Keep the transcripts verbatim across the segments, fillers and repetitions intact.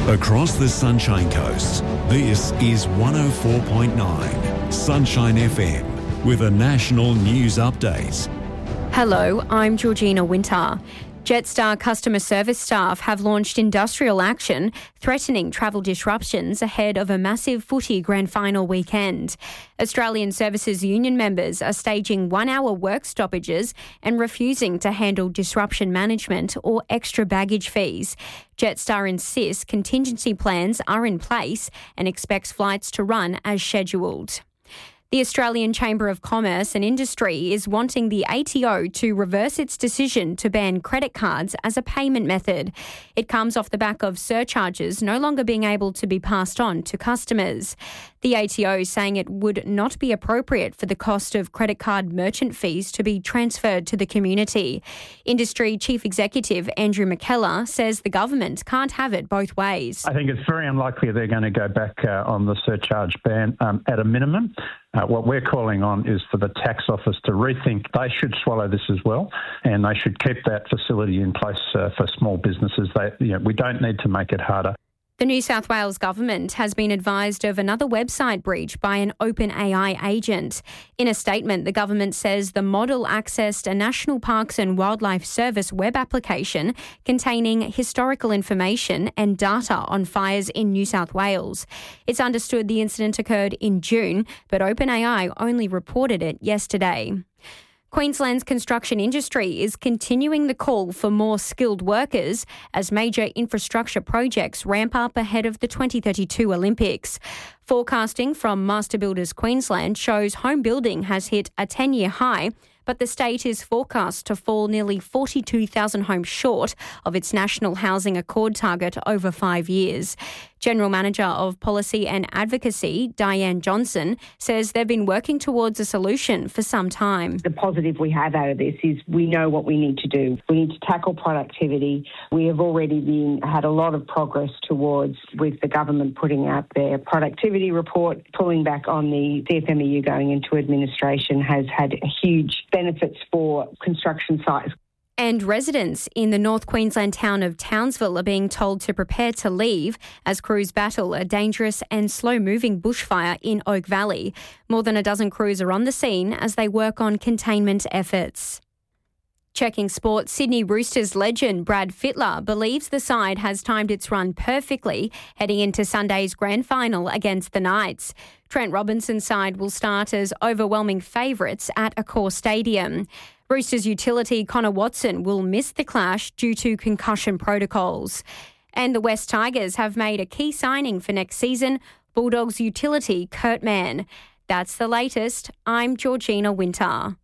Across the Sunshine Coast, this is one oh four point nine Sunshine F M with a national news update. Hello, I'm Georgina Winter. Jetstar customer service staff have launched industrial action threatening travel disruptions ahead of a massive footy grand final weekend. Australian Services Union members are staging one-hour work stoppages and refusing to handle disruption management or extra baggage fees. Jetstar insists contingency plans are in place and expects flights to run as scheduled. The Australian Chamber of Commerce and Industry is wanting the A T O to reverse its decision to ban credit cards as a payment method. It comes off the back of surcharges no longer being able to be passed on to customers. The A T O is saying it would not be appropriate for the cost of credit card merchant fees to be transferred to the community. Industry Chief Executive Andrew McKellar says the government can't have it both ways. I think it's very unlikely they're going to go back uh, on the surcharge ban um, at a minimum. Uh, what we're calling on is for the tax office to rethink. They should swallow this as well, and they should keep that facility in place uh, for small businesses. They, you know, we don't need to make it harder. The New South Wales government has been advised of another website breach by an OpenAI agent. In a statement, the government says the model accessed a National Parks and Wildlife Service web application containing historical information and data on fires in New South Wales. It's understood the incident occurred in June, but OpenAI only reported it yesterday. Queensland's construction industry is continuing the call for more skilled workers as major infrastructure projects ramp up ahead of the twenty thirty-two Olympics. Forecasting from Master Builders Queensland shows home building has hit a ten-year high, but the state is forecast to fall nearly forty-two thousand homes short of its National Housing Accord target over five years. General Manager of Policy and Advocacy, Diane Johnson, says they've been working towards a solution for some time. The positive we have out of this is we know what we need to do. We need to tackle productivity. We have already been had a lot of progress towards with the government putting out their productivity report, pulling back on the C F M E U going into administration has had huge benefits for construction sites. And residents in the North Queensland town of Townsville are being told to prepare to leave as crews battle a dangerous and slow-moving bushfire in Oak Valley. More than a dozen crews are on the scene as they work on containment efforts. Checking sport, Sydney Roosters legend Brad Fittler believes the side has timed its run perfectly heading into Sunday's grand final against the Knights. Trent Robinson's side will start as overwhelming favourites at Accor Stadium. Roosters utility Connor Watson will miss the clash due to concussion protocols. And the West Tigers have made a key signing for next season, Bulldogs utility Kurt Mann. That's the latest. I'm Georgina Winter.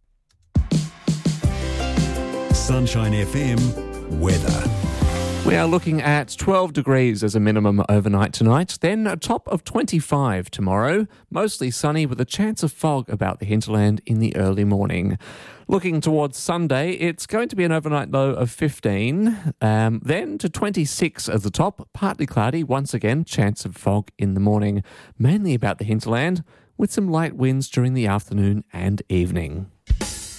Sunshine F M weather. We are looking at twelve degrees as a minimum overnight tonight, then a top of twenty-five tomorrow, mostly sunny with a chance of fog about the hinterland in the early morning. Looking towards Sunday, it's going to be an overnight low of fifteen, um, then to twenty-six as the top, partly cloudy, once again, chance of fog in the morning, mainly about the hinterland, with some light winds during the afternoon and evening.